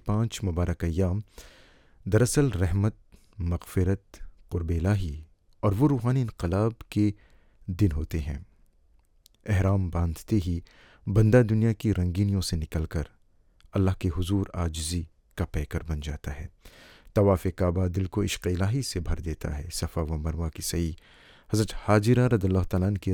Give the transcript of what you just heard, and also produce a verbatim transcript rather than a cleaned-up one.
पाँच मुबारक अय्याम दरअसल रहमत, मग़फ़िरत, क़ुर्ब इलाही और वो रूहानी इनक़लाब के दिन होते हैं। एहराम बांधते ही बंदा दुनिया की रंगीनियों से निकलकर अल्लाह के हुज़ूर आजिज़ी का पैकर बन जाता है। तवाफ़ काबा दिल को इश्क़ इलाही से भर देता है। सफ़ा व मरवा की सई हज़रत हाजिरा रज़ियल्लाहु तआला अन्हा की